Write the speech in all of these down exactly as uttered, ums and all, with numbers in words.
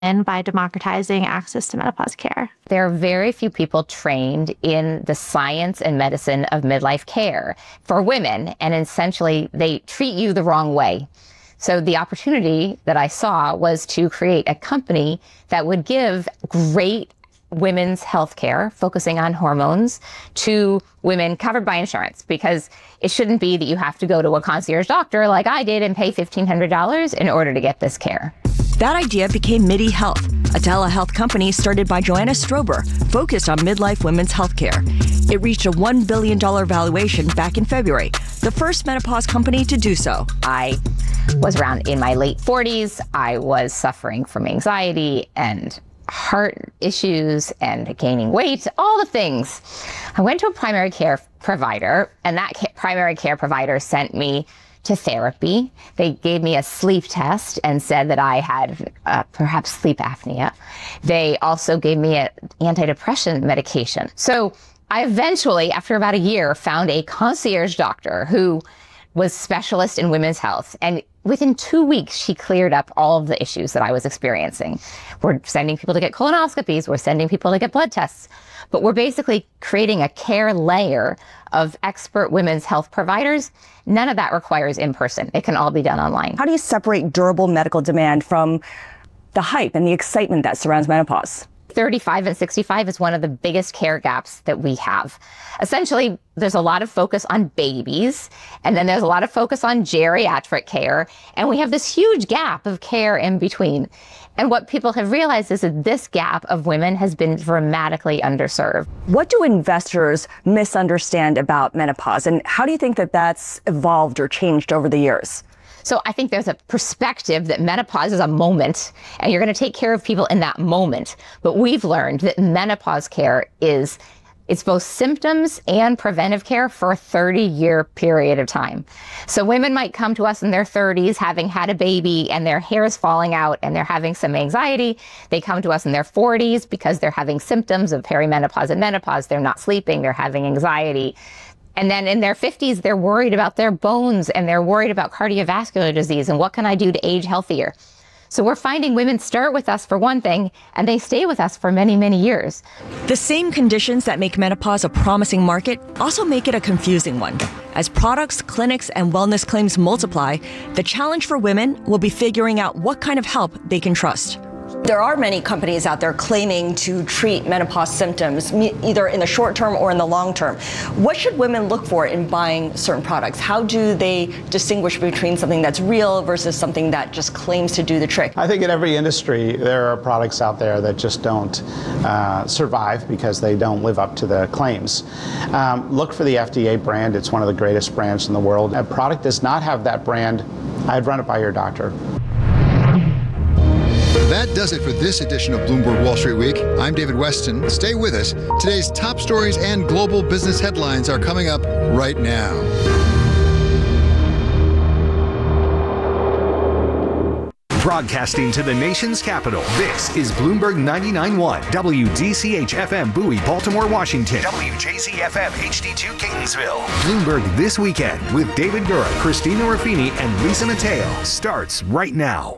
and by democratizing access to menopause care. There are very few people trained in the science and medicine of midlife care for women, and essentially they treat you the wrong way. So the opportunity that I saw was to create a company that would give great women's health care, focusing on hormones, to women covered by insurance, because it shouldn't be that you have to go to a concierge doctor like I did and pay fifteen hundred dollars in order to get this care. That idea became Midi Health, a telehealth company started by Joanna Strober, focused on midlife women's health care. It reached a one billion dollars valuation back in February, the first menopause company to do so. I was around in my late forties. I was suffering from anxiety and heart issues and gaining weight, all the things. I went to a primary care provider, and that ca- primary care provider sent me to therapy. They gave me a sleep test and said that I had uh, perhaps sleep apnea. They also gave me an antidepressant medication. So I eventually, after about a year, found a concierge doctor who was specialist in women's health. And within two weeks, she cleared up all of the issues that I was experiencing. We're sending people to get colonoscopies. We're sending people to get blood tests. But we're basically creating a care layer of expert women's health providers. None of that requires in-person. It can all be done online. How do you separate durable medical demand from the hype and the excitement that surrounds menopause? thirty-five and sixty-five is one of the biggest care gaps that we have. Essentially, there's a lot of focus on babies, and then there's a lot of focus on geriatric care, and we have this huge gap of care in between. And what people have realized is that this gap of women has been dramatically underserved. What do investors misunderstand about menopause, and how do you think that that's evolved or changed over the years? So I think there's a perspective that menopause is a moment, and you're going to take care of people in that moment. But we've learned that menopause care is, it's both symptoms and preventive care for a thirty-year period of time. So women might come to us in their thirties having had a baby and their hair is falling out and they're having some anxiety. They come to us in their forties because they're having symptoms of perimenopause and menopause. They're not sleeping, they're having anxiety. And then in their fifties, they're worried about their bones and they're worried about cardiovascular disease and what can I do to age healthier? So we're finding women start with us for one thing and they stay with us for many, many years. The same conditions that make menopause a promising market also make it a confusing one. As products, clinics, and wellness claims multiply, the challenge for women will be figuring out what kind of help they can trust. There are many companies out there claiming to treat menopause symptoms, either in the short term or in the long term. What should women look for in buying certain products? How do they distinguish between something that's real versus something that just claims to do the trick? I think in every industry, there are products out there that just don't uh, survive because they don't live up to the claims. Um, look for the F D A brand. It's one of the greatest brands in the world. A product does not have that brand, I'd run it by your doctor. That does it for this edition of Bloomberg Wall Street Week. I'm David Weston. Stay with us. Today's top stories and global business headlines are coming up right now. Broadcasting to the nation's capital, this is Bloomberg ninety-nine point one, W D C H F M Bowie, Baltimore, Washington, W J Z F M H D two Catonsville. Bloomberg This Weekend with David Gura, Christina Ruffini, and Lisa Mateo starts right now.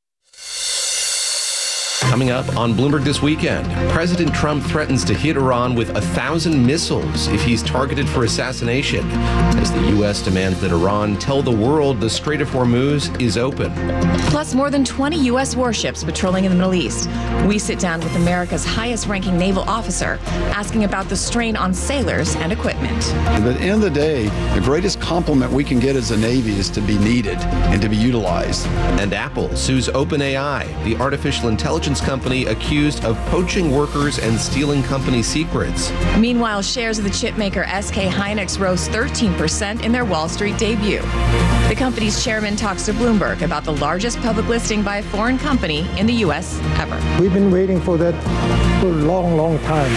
Coming up on Bloomberg This Weekend, President Trump threatens to hit Iran with a thousand missiles if he's targeted for assassination, as the U S demands that Iran tell the world the Strait of Hormuz is open. Plus, more than twenty U S warships patrolling in the Middle East. We sit down with America's highest-ranking naval officer, asking about the strain on sailors and equipment. At the end of the day, the greatest compliment we can get as a Navy is to be needed and to be utilized. And Apple sues OpenAI, the artificial intelligence company accused of poaching workers and stealing company secrets. Meanwhile, shares of the chipmaker S K Hynix rose thirteen percent in their Wall Street debut. The company's chairman talks to Bloomberg about the largest public listing by a foreign company in the U S ever. We've been waiting for that for a long, long time.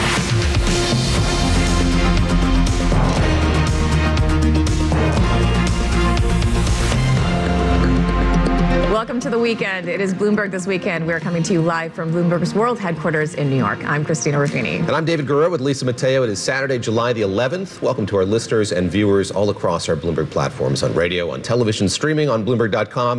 Welcome to the weekend. It is Bloomberg This Weekend. We're coming to you live from Bloomberg's world headquarters in New York. I'm Christina Ruffini. And I'm David Gura with Lisa Mateo. It is Saturday, July the eleventh. Welcome to our listeners and viewers all across our Bloomberg platforms on radio, on television, streaming on Bloomberg dot com,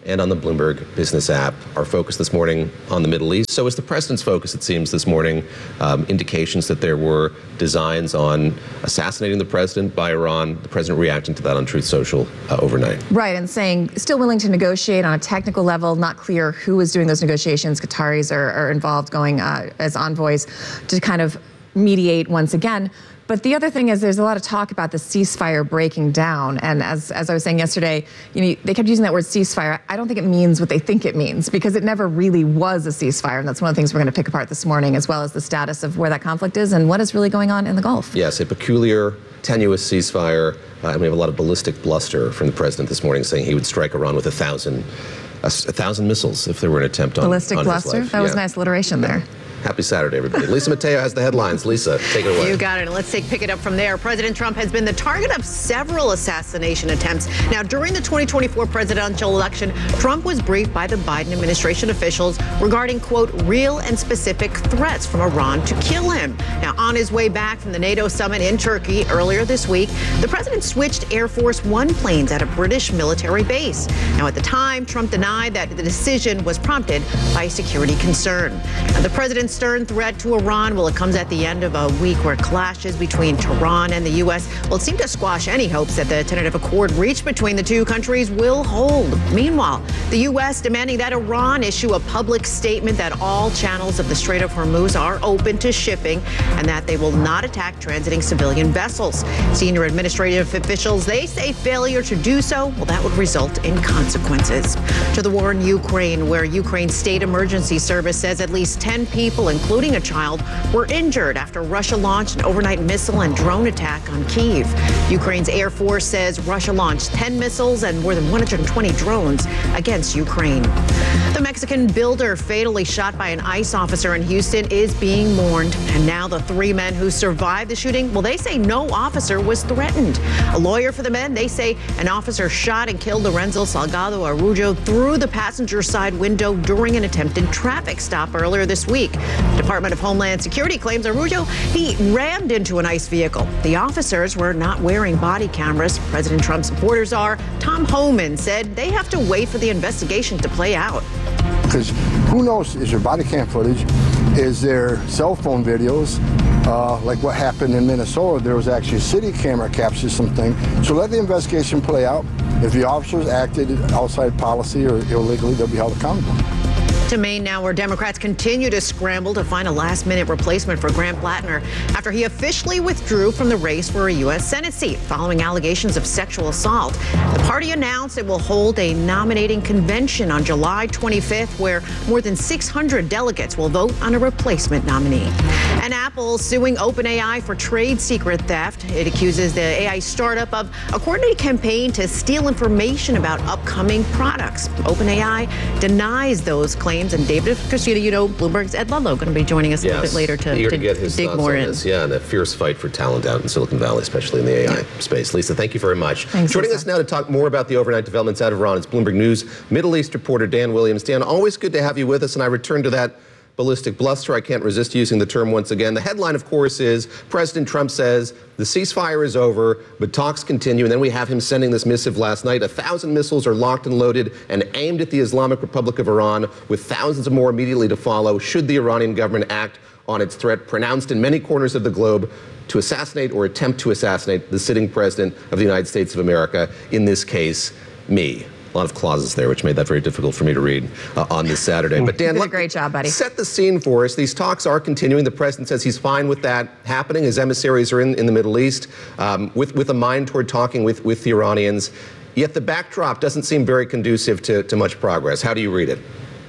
and on the Bloomberg Business app. Our focus this morning on the Middle East. So is the president's focus, it seems, this morning. Um, indications that there were designs on assassinating the president by Iran. The president reacting to that on Truth Social uh, overnight. Right, and saying still willing to negotiate on a technical level. Not clear who is doing those negotiations. Qataris are, are involved, going uh, as envoys to kind of mediate once again. But the other thing is there's a lot of talk about the ceasefire breaking down. And as, as I was saying yesterday, you know, they kept using that word ceasefire. I don't think it means what they think it means, because it never really was a ceasefire. And that's one of the things we're going to pick apart this morning, as well as the status of where that conflict is and what is really going on in the Gulf. Yes, a peculiar, tenuous ceasefire. Uh, and we have a lot of ballistic bluster from the president this morning saying he would strike Iran with a thousand, a, a thousand missiles if there were an attempt on, ballistic on bluster? his life. That was Yeah. nice alliteration there. Happy Saturday, everybody. Lisa Mateo has the headlines. Lisa, take it away. You got it. Let's take pick it up from there. President Trump has been the target of several assassination attempts. Now, during the twenty twenty-four presidential election, Trump was briefed by the Biden administration officials regarding, quote, real and specific threats from Iran to kill him. Now, on his way back from the NATO summit in Turkey earlier this week, the president switched Air Force One planes at a British military base. Now, at the time, Trump denied that the decision was prompted by a security concern. Now, the president's stern threat to Iran, well, it comes at the end of a week where clashes between Tehran and the U S, well, it seemed to squash any hopes that the tentative accord reached between the two countries will hold. Meanwhile, the U S demanding that Iran issue a public statement that all channels of the Strait of Hormuz are open to shipping and that they will not attack transiting civilian vessels. Senior administrative officials, they say failure to do so, well, that would result in consequences. To the war in Ukraine, where Ukraine's state emergency service says at least ten people, including a child, were injured after Russia launched an overnight missile and drone attack on Kyiv. Ukraine's Air Force says Russia launched ten missiles and more than one hundred twenty drones against Ukraine. The Mexican builder fatally shot by an ICE officer in Houston is being mourned. And now the three men who survived the shooting, well, they say no officer was threatened. A lawyer for the men, they say an officer shot and killed Lorenzo Salgado Araujo through the passenger side window during an attempted traffic stop earlier this week. The Department of Homeland Security claims Araujo, he rammed into an ICE vehicle. The officers were not wearing body cameras. President Trump's supporters are. Tom Homan said they have to wait for the investigation to play out. Because who knows, is there body cam footage? Is there cell phone videos? Uh, like what happened in Minnesota, there was actually a city camera captured something. So let the investigation play out. If the officers acted outside policy or illegally, they'll be held accountable. To Maine now, where Democrats continue to scramble to find a last-minute replacement for Grant Plattner after he officially withdrew from the race for a U S Senate seat following allegations of sexual assault. The party announced it will hold a nominating convention on July twenty-fifth, where more than six hundred delegates will vote on a replacement nominee. And Apple suing OpenAI for trade secret theft. It accuses the A I startup of a coordinated campaign to steal information about upcoming products. OpenAI denies those claims. And David Christina, you know, Bloomberg's Ed Ludlow going to be joining us a yes. little bit later to, Eager to, to get his dig thoughts more on in. This. Yeah, and a fierce fight for talent out in Silicon Valley, especially in the A I yeah. space. Lisa, thank you very much. Thanks, Joining Lisa. us now to talk more about the overnight developments out of Iran is Bloomberg News Middle East reporter Dan Williams. Dan, always good to have you with us, and I return to that ballistic bluster. I can't resist using the term once again. The headline, of course, is President Trump says the ceasefire is over, but talks continue. And then we have him sending this missive last night. A thousand missiles are locked and loaded and aimed at the Islamic Republic of Iran, with thousands of more immediately to follow should the Iranian government act on its threat pronounced in many corners of the globe to assassinate or attempt to assassinate the sitting president of the United States of America, in this case, me. A lot of clauses there, which made that very difficult for me to read uh, on this Saturday. But Dan, you did a great job, buddy. Set the scene for us. These talks are continuing. The president says he's fine with that happening. His emissaries are in, in the Middle East um, with, with a mind toward talking with, with the Iranians. Yet the backdrop doesn't seem very conducive to, to much progress. How do you read it?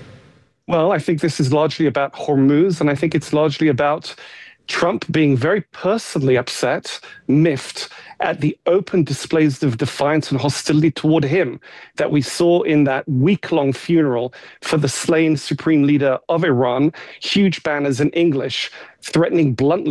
Well, I think this is largely about Hormuz, and I think it's largely about Trump being very personally upset, miffed, at the open displays of defiance and hostility toward him that we saw in that week-long funeral for the slain supreme leader of Iran. Huge banners in English threatening bluntly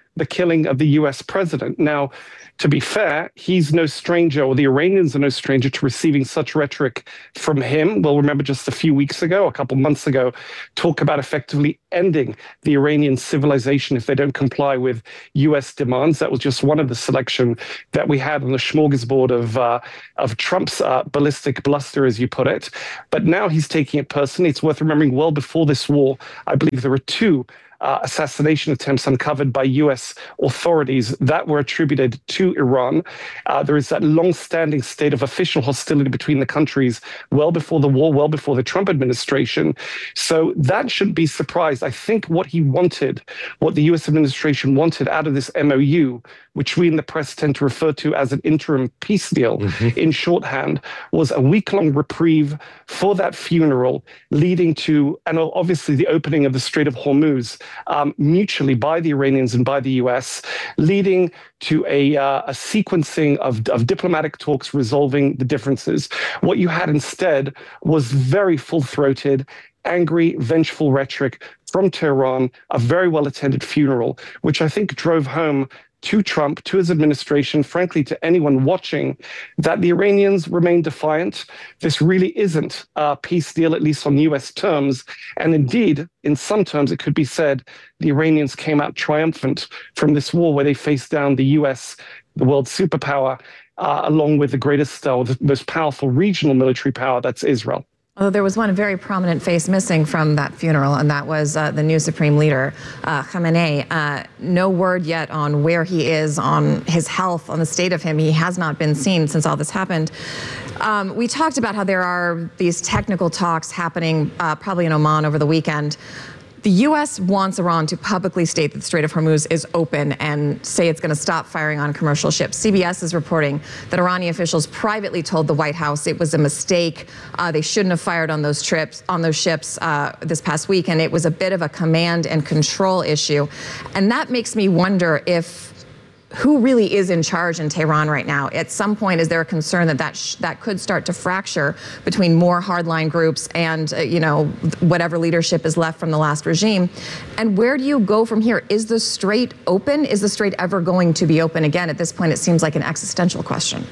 the killing of the U S president. Now, to be fair, he's no stranger, or the Iranians are no stranger to receiving such rhetoric from him. We'll remember just a few weeks ago, a couple months ago, talk about effectively ending the Iranian civilization if they don't comply with U S demands. That was just one of the selection that we had on the smorgasbord of uh, of Trump's uh, ballistic bluster, as you put it. But now he's taking it personally. It's worth remembering, well before this war, I believe there were two Uh, assassination attempts uncovered by U S authorities that were attributed to Iran. Uh, there is that long-standing state of official hostility between the countries well before the war, well before the Trump administration. So that shouldn't be surprised. I think what he wanted, what the U S administration wanted out of this M O U, which we in the press tend to refer to as an interim peace deal mm-hmm. in shorthand, was a week-long reprieve for that funeral, leading to, and obviously the opening of the Strait of Hormuz, Um, mutually by the Iranians and by the U S, leading to a, uh, a sequencing of, of diplomatic talks resolving the differences. What you had instead was very full-throated, angry, vengeful rhetoric from Tehran, a very well-attended funeral, which I think drove home to Trump, to his administration, frankly, to anyone watching, that the Iranians remain defiant. This really isn't a peace deal, at least on U S terms. And indeed, in some terms, it could be said the Iranians came out triumphant from this war where they faced down the U S, the world superpower, uh, along with the greatest, uh, the most powerful regional military power, that's Israel. Although there was one very prominent face missing from that funeral, and that was uh, the new supreme leader, uh, Khamenei. Uh, no word yet on where he is, on his health, on the state of him. He has not been seen since all this happened. Um, we talked about how there are these technical talks happening uh, probably in Oman over the weekend. The U S wants Iran to publicly state that the Strait of Hormuz is open and say it's going to stop firing on commercial ships. C B S is reporting that Iranian officials privately told the White House it was a mistake. Uh, they shouldn't have fired on those trips, on those ships uh, this past week, and it was a bit of a command and control issue. And that makes me wonder if who really is in charge in Tehran right now. At some point, is there a concern that that, sh- that could start to fracture between more hardline groups and, uh, you know, whatever leadership is left from the last regime? And where do you go from here? Is the strait open? Is the strait ever going to be open again? At this point, it seems like an existential question.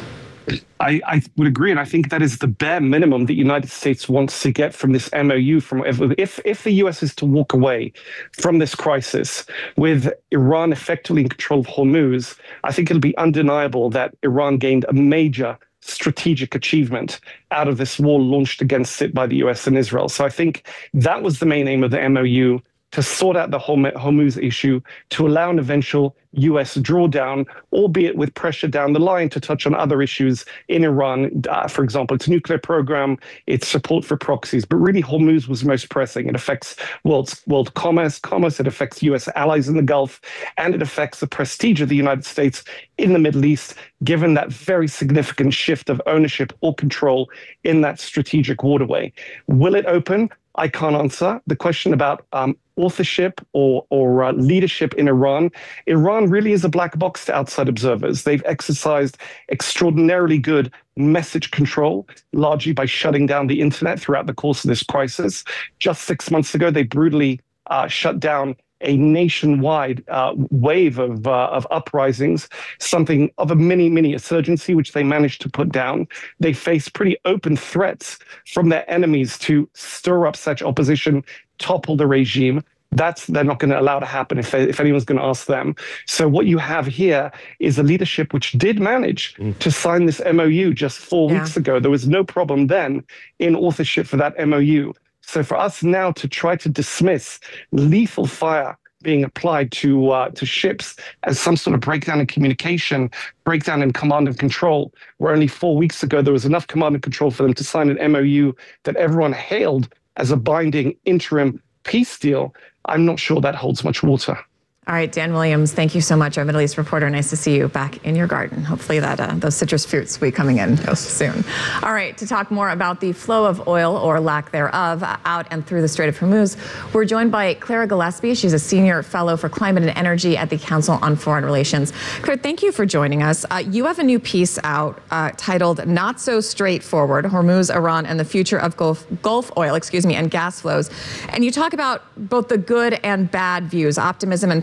I, I would agree, and I think that is the bare minimum the United States wants to get from this M O U. From if if the U S is to walk away from this crisis with Iran effectively in control of Hormuz, I think it'll be undeniable that Iran gained a major strategic achievement out of this war launched against it by the U S and Israel. So I think that was the main aim of the M O U, to sort out the Hormuz issue, to allow an eventual U S drawdown, albeit with pressure down the line to touch on other issues in Iran. Uh, for example, its nuclear program, its support for proxies. But really, Hormuz was most pressing. It affects world, world commerce, commerce. It affects U S allies in the Gulf, and it affects the prestige of the United States in the Middle East, given that very significant shift of ownership or control in that strategic waterway. Will it open? I can't answer. The question about um, authorship or, or uh, leadership in Iran, Iran really is a black box to outside observers. They've exercised extraordinarily good message control, largely by shutting down the internet throughout the course of this crisis. Just six months ago, they brutally uh, shut down a nationwide uh, wave of, uh, of uprisings, something of a mini, mini insurgency, which they managed to put down. They face pretty open threats from their enemies to stir up such opposition, topple the regime. That's they're not going to allow to happen if, they, if anyone's going to ask them. So what you have here is a leadership which did manage mm. to sign this M O U just four yeah. weeks ago. There was no problem then in authorship for that M O U. So for us now to try to dismiss lethal fire being applied to uh, to ships as some sort of breakdown in communication, breakdown in command and control, where only four weeks ago there was enough command and control for them to sign an M O U that everyone hailed as a binding interim peace deal, I'm not sure that holds much water. All right, Dan Williams, thank you so much, our Middle East reporter. Nice to see you back in your garden. Hopefully that uh, those citrus fruits will be coming in yes. soon. All right, to talk more about the flow of oil or lack thereof out and through the Strait of Hormuz, we're joined by Clara Gillespie. She's a senior fellow for climate and energy at the Council on Foreign Relations. Clara, thank you for joining us. Uh, you have a new piece out uh, titled "Not So Straightforward: Hormuz, Iran, and the Future of Gulf, Gulf Oil, excuse me, and Gas Flows." And you talk about both the good and bad views, optimism and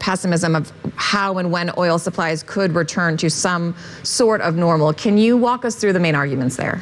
pessimism of how and when oil supplies could return to some sort of normal. Can you walk us through the main arguments there?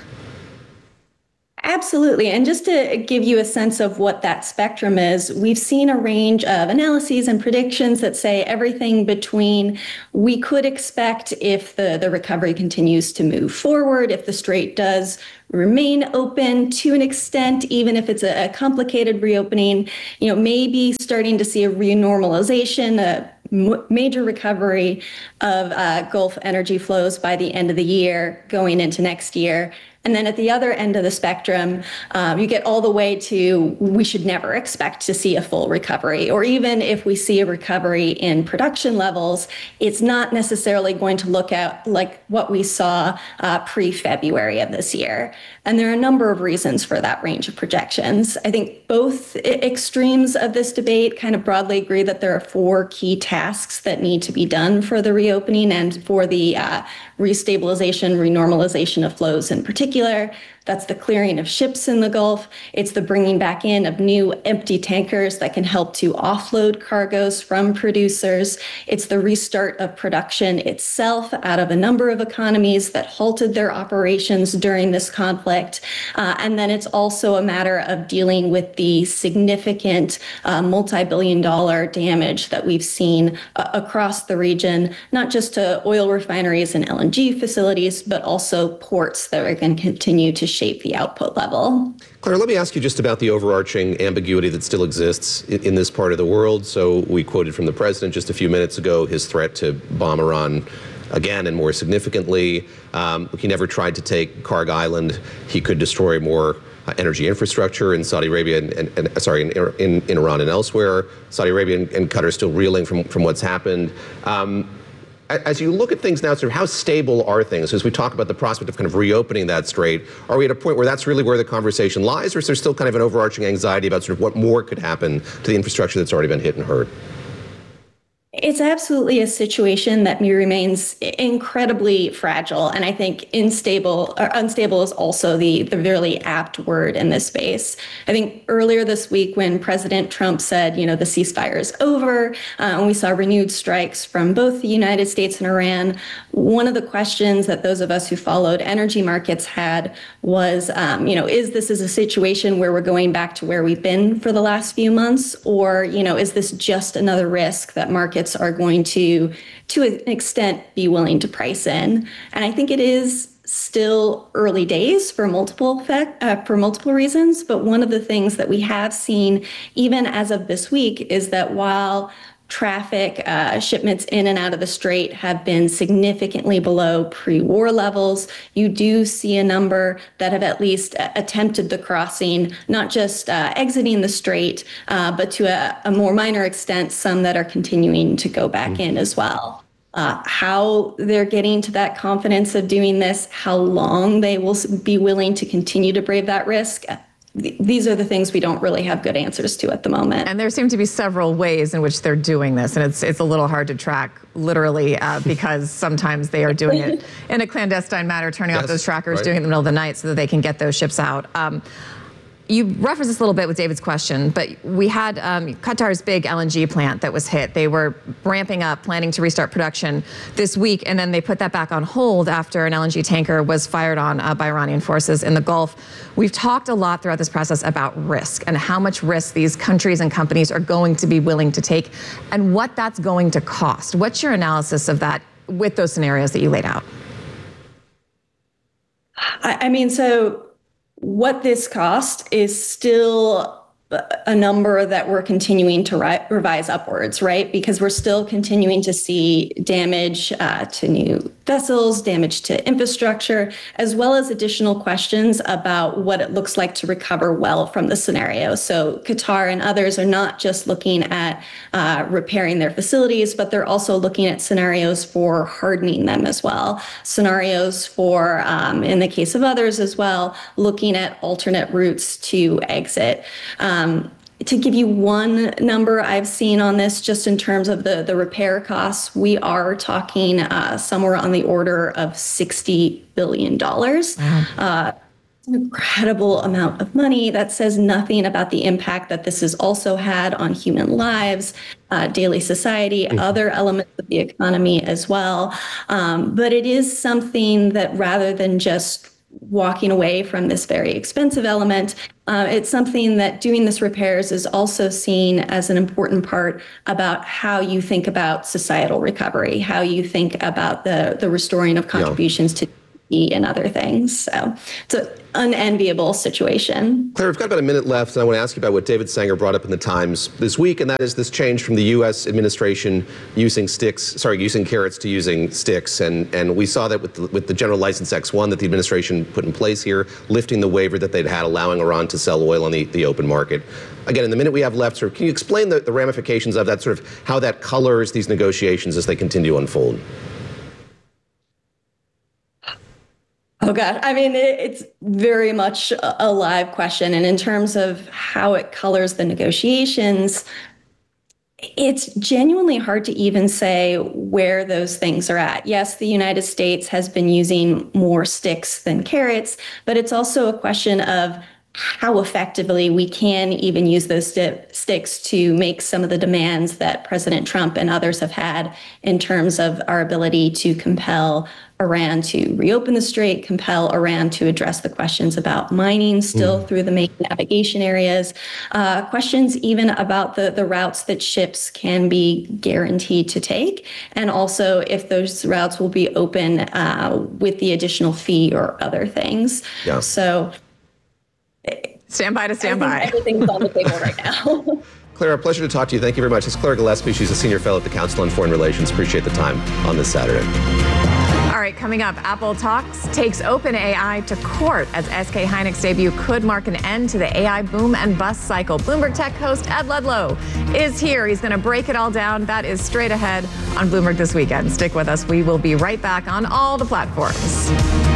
Absolutely. And just to give you a sense of what that spectrum is, we've seen a range of analyses and predictions that say everything between we could expect if the, the recovery continues to move forward, if the strait does remain open to an extent, even if it's a, a complicated reopening, you know, maybe starting to see a renormalization, a m- major recovery of uh, Gulf energy flows by the end of the year, going into next year. And then at the other end of the spectrum, um, you get all the way to we should never expect to see a full recovery. Or even if we see a recovery in production levels, it's not necessarily going to look at like what we saw uh, pre-February of this year. And there are a number of reasons for that range of projections. I think both extremes of this debate kind of broadly agree that there are four key tasks that need to be done for the reopening and for the uh, restabilization, renormalization of flows in particular. That's the clearing of ships in the Gulf. It's the bringing back in of new empty tankers that can help to offload cargoes from producers. It's the restart of production itself out of a number of economies that halted their operations during this conflict. Uh, and then it's also a matter of dealing with the significant uh, multi-billion dollar damage that we've seen uh, across the region, not just to oil refineries and L N G facilities, but also ports that are going to continue to shape the output level. Clara, let me ask you just about the overarching ambiguity that still exists in, in this part of the world. So we quoted from the president just a few minutes ago his threat to bomb Iran again and more significantly. Um, he never tried to take Karg Island. He could destroy more uh, energy infrastructure in Saudi Arabia and, and, and sorry, in, in, in Iran and elsewhere. Saudi Arabia and, and Qatar are still reeling from, from what's happened. Um, As you look at things now, sort of how stable are things? As we talk about the prospect of kind of reopening that strait, are we at a point where that's really where the conversation lies, or is there still kind of an overarching anxiety about sort of what more could happen to the infrastructure that's already been hit and hurt? It's absolutely a situation that remains incredibly fragile, and I think unstable or unstable is also the, the really apt word in this space. I think earlier this week when President Trump said, you know, the ceasefire is over, uh, and we saw renewed strikes from both the United States and Iran, one of the questions that those of us who followed energy markets had was, um, you know, is this is a situation where we're going back to where we've been for the last few months, or, you know, is this just another risk that markets are going to, to an extent, be willing to price in? And I think it is still early days for multiple fact, uh, for multiple reasons. But one of the things that we have seen, even as of this week, is that while traffic uh, shipments in and out of the strait have been significantly below pre-war levels, you do see a number that have at least attempted the crossing, not just uh, exiting the strait, uh, but to a, a more minor extent, some that are continuing to go back mm-hmm. in as well. Uh, how they're getting to that confidence of doing this, how long they will be willing to continue to brave that risk, these are the things we don't really have good answers to at the moment. And there seem to be several ways in which they're doing this, and it's it's a little hard to track literally uh, because sometimes they are doing it in a clandestine manner, turning yes, off those trackers, right. doing it in the middle of the night so that they can get those ships out. Um, You referenced this a little bit with David's question, but we had um, Qatar's big L N G plant that was hit. They were ramping up, planning to restart production this week, and then they put that back on hold after an L N G tanker was fired on uh, by Iranian forces in the Gulf. We've talked a lot throughout this process about risk and how much risk these countries and companies are going to be willing to take and what that's going to cost. What's your analysis of that with those scenarios that you laid out? I, I mean, so what this cost is still a number that we're continuing to ri- revise upwards, right? Because we're still continuing to see damage uh, to new vessels, damage to infrastructure, as well as additional questions about what it looks like to recover well from the scenario. So Qatar and others are not just looking at uh, repairing their facilities, but they're also looking at scenarios for hardening them as well. Scenarios for, um, in the case of others as well, looking at alternate routes to exit. Um, Um, to give you one number I've seen on this, just in terms of the, the repair costs, we are talking uh, somewhere on the order of sixty billion dollars. Wow. Uh, incredible amount of money. That says nothing about the impact that this has also had on human lives, uh, daily society, mm-hmm. other elements of the economy as well. Um, but it is something that rather than just walking away from this very expensive element, uh, it's something that doing this repairs is also seen as an important part about how you think about societal recovery, how you think about the, the restoring of contributions yeah. to and other things. So it's an unenviable situation. Claire, we've got about a minute left, and I want to ask you about what David Sanger brought up in the Times this week, and that is this change from the U S administration using sticks, sorry, using carrots to using sticks. And, and we saw that with the, with the General License X one that the administration put in place here, lifting the waiver that they'd had, allowing Iran to sell oil on the, the open market. Again, in the minute we have left, sir, can you explain the, the ramifications of that, sort of how that colors these negotiations as they continue to unfold? Oh, God. I mean, it, it's very much a, a live question. And in terms of how it colors the negotiations, it's genuinely hard to even say where those things are at. Yes, the United States has been using more sticks than carrots, but it's also a question of how effectively we can even use those st- sticks to make some of the demands that President Trump and others have had in terms of our ability to compel Iran to reopen the strait, compel Iran to address the questions about mining still mm. through the main navigation areas, uh, questions even about the, the routes that ships can be guaranteed to take, and also if those routes will be open uh, with the additional fee or other things. Yeah. So stand by to stand by. Everything's on the table right now. Claire, a pleasure to talk to you. Thank you very much. It's Claire Gillespie. She's a senior fellow at the Council on Foreign Relations. Appreciate the time on this Saturday. All right, coming up, Apple talks takes OpenAI to court as S K Hynix debut could mark an end to the A I boom and bust cycle. Bloomberg Tech host Ed Ludlow is here. He's going to break it all down. That is straight ahead on Bloomberg This Weekend. Stick with us. We will be right back on all the platforms.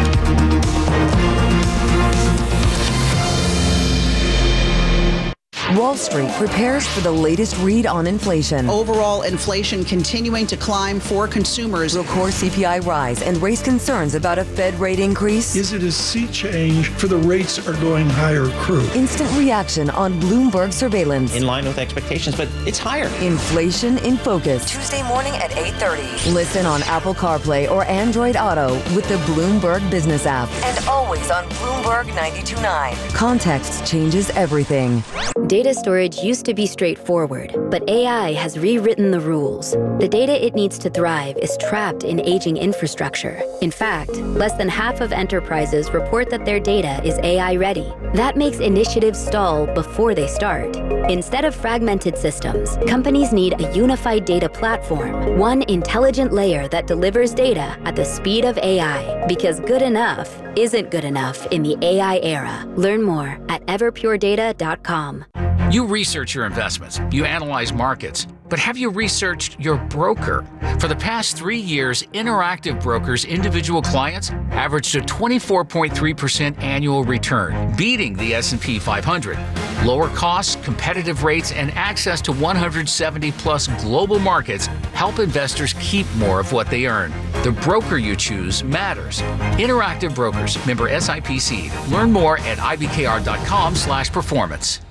Wall Street prepares for the latest read on inflation. Overall inflation continuing to climb for consumers. Will core C P I rise and raise concerns about a Fed rate increase? Is it a sea change for the rates are going higher crew? Instant reaction on Bloomberg surveillance. In line with expectations, but it's higher. Inflation in Focus. Tuesday morning at eight thirty. Listen on Apple CarPlay or Android Auto with the Bloomberg Business app. And always on Bloomberg ninety-two point nine. Context changes everything. Data storage used to be straightforward, but A I has rewritten the rules. The data it needs to thrive is trapped in aging infrastructure. In fact, less than half of enterprises report that their data is A I ready. That makes initiatives stall before they start. Instead of fragmented systems, companies need a unified data platform, one intelligent layer that delivers data at the speed of A I, because good enough isn't good enough in the A I era. Learn more at everpure data dot com. You research your investments, you analyze markets, but have you researched your broker? For the past three years, Interactive Brokers' individual clients averaged a twenty-four point three percent annual return, beating the S and P five hundred. Lower costs, competitive rates, and access to one hundred seventy plus global markets help investors keep more of what they earn. The broker you choose matters. Interactive Brokers, member S I P C. Learn more at I B K R dot com slash performance.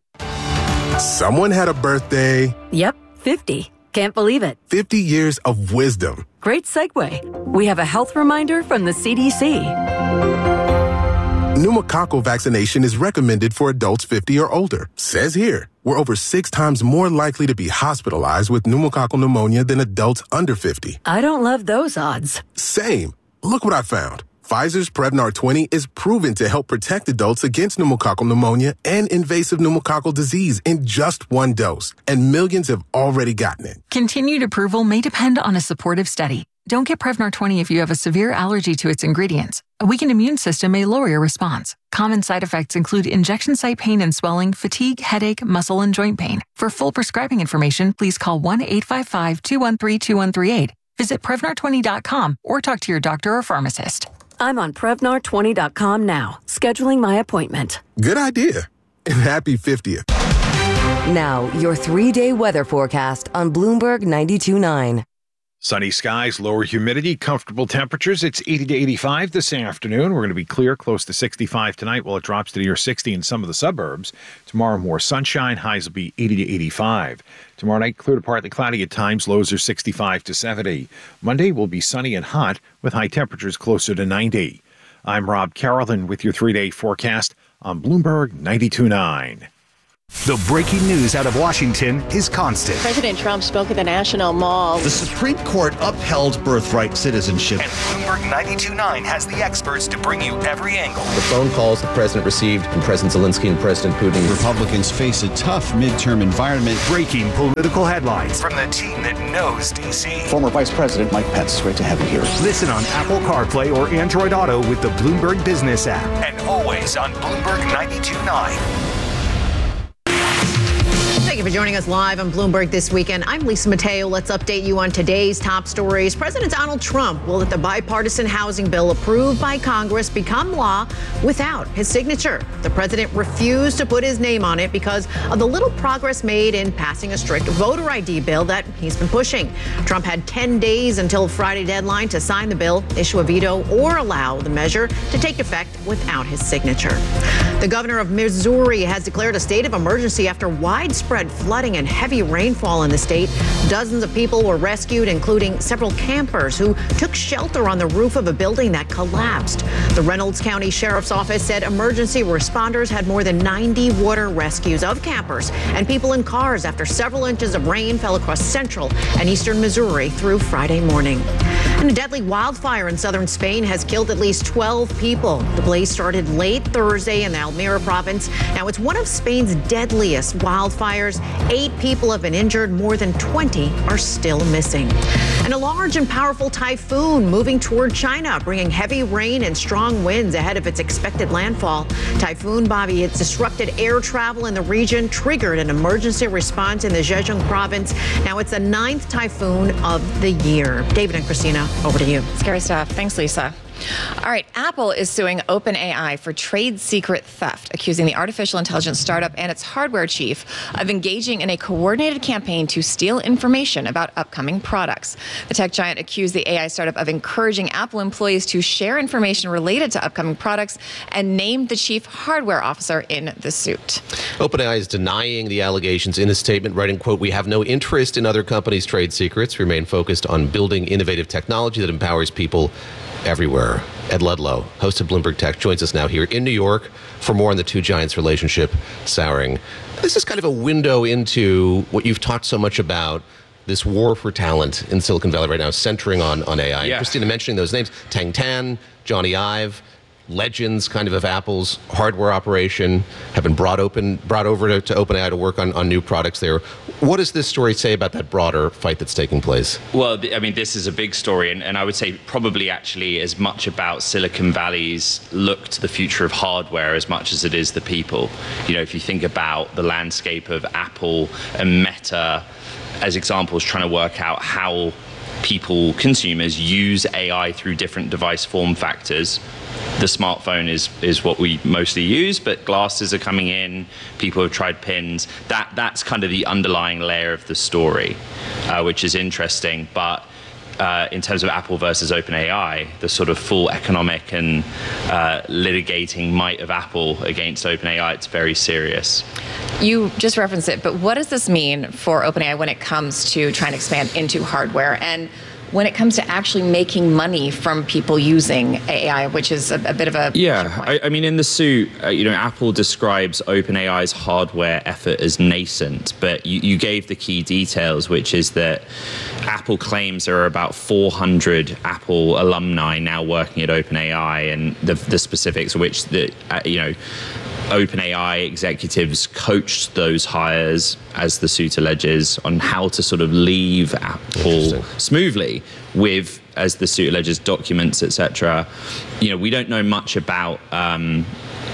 Someone had a birthday. Yep, fifty. Can't believe it. fifty years of wisdom. Great segue. We have a health reminder from the C D C. Pneumococcal vaccination is recommended for adults fifty or older. Says here, we're over six times more likely to be hospitalized with pneumococcal pneumonia than adults under fifty. I don't love those odds. Same. Look what I found. Pfizer's Prevnar twenty is proven to help protect adults against pneumococcal pneumonia and invasive pneumococcal disease in just one dose, and millions have already gotten it. Continued approval may depend on a supportive study. Don't get Prevnar twenty if you have a severe allergy to its ingredients. A weakened immune system may lower your response. Common side effects include injection site pain and swelling, fatigue, headache, muscle, and joint pain. For full prescribing information, please call one eight five five, two one three, two one three eight. Visit Prevnar twenty dot com or talk to your doctor or pharmacist. I'm on Prevnar twenty dot com now, scheduling my appointment. Good idea. And happy fiftieth. Now, your three-day weather forecast on Bloomberg ninety-two point nine. Sunny skies, lower humidity, comfortable temperatures. It's eighty to eighty-five this afternoon. We're going to be clear, close to sixty-five tonight, while it drops to near sixty in some of the suburbs. Tomorrow, more sunshine. Highs will be eighty to eighty-five. Tomorrow night, clear to partly cloudy at times. Lows are sixty-five to seventy. Monday will be sunny and hot with high temperatures closer to ninety. I'm Rob Carrollton with your three-day forecast on Bloomberg ninety-two point nine. The breaking news out of Washington is constant. President Trump spoke at the National Mall. The Supreme Court upheld birthright citizenship. And Bloomberg ninety-two point nine has the experts to bring you every angle. The phone calls the president received from President Zelensky and President Putin. Republicans face a tough midterm environment. Breaking political headlines from the team that knows D C. Former Vice President Mike Pence, great to have you here. Listen on Apple CarPlay or Android Auto with the Bloomberg Business app. And always on Bloomberg ninety-two point nine. Thank you for joining us live on Bloomberg This Weekend. I'm Lisa Mateo. Let's update you on today's top stories. President Donald Trump will let the bipartisan housing bill approved by Congress become law without his signature. The president refused to put his name on it because of the little progress made in passing a strict voter I D bill that he's been pushing. Trump had ten days until Friday deadline to sign the bill, issue a veto, or allow the measure to take effect without his signature. The governor of Missouri has declared a state of emergency after widespread flooding and heavy rainfall in the state. Dozens of people were rescued, including several campers who took shelter on the roof of a building that collapsed. The Reynolds County Sheriff's Office said emergency responders had more than ninety water rescues of campers and people in cars after several inches of rain fell across central and eastern Missouri through Friday morning. And a deadly wildfire in southern Spain has killed at least twelve people. The blaze started late Thursday in the Almeria province. Now it's one of Spain's deadliest wildfires. Eight people have been injured. More than twenty are still missing. And a large and powerful typhoon moving toward China, bringing heavy rain and strong winds ahead of its expected landfall. Typhoon Bobby, it's disrupted air travel in the region, triggered an emergency response in the Zhejiang province. Now it's the ninth typhoon of the year. David and Christina, over to you. Scary stuff. Thanks, Lisa. All right, Apple is suing OpenAI for trade secret theft, accusing the artificial intelligence startup and its hardware chief of engaging in a coordinated campaign to steal information about upcoming products. The tech giant accused the A I startup of encouraging Apple employees to share information related to upcoming products and named the chief hardware officer in the suit. OpenAI is denying the allegations in a statement, writing, quote, "We have no interest in other companies' trade secrets. We remain focused on building innovative technology that empowers people everywhere." Ed Ludlow, host of Bloomberg Tech, joins us now here in New York for more on the two giants' relationship souring. This is kind of a window into what you've talked so much about, this war for talent in Silicon Valley right now, centering on, on A I. Yeah. Christina mentioning those names, Tang Tan, Johnny Ive, legends kind of of Apple's hardware operation, have been brought open, brought over to, to OpenAI to work on, on new products there. What does this story say about that broader fight that's taking place? Well, I mean, this is a big story, and, and I would say probably actually as much about Silicon Valley's look to the future of hardware as much as it is the people. You know, if you think about the landscape of Apple and Meta as examples, trying to work out how people, consumers, use A I through different device form factors. The smartphone is is what we mostly use, but glasses are coming in. People have tried pins. That that's kind of the underlying layer of the story, uh, which is interesting. But uh, in terms of Apple versus OpenAI, the sort of full economic and uh, litigating might of Apple against OpenAI, it's very serious. You just referenced it, but what does this mean for OpenAI when it comes to trying to expand into hardware and when it comes to actually making money from people using A I, which is a, a bit of a yeah. I, I mean, in the suit, uh, you know, Apple describes OpenAI's hardware effort as nascent, but you, you gave the key details, which is that Apple claims there are about four hundred Apple alumni now working at OpenAI, and the the specifics of which the uh, you know. OpenAI executives coached those hires, as the suit alleges, on how to sort of leave Apple smoothly with, as the suit alleges, documents, et cetera. You know, we don't know much about um,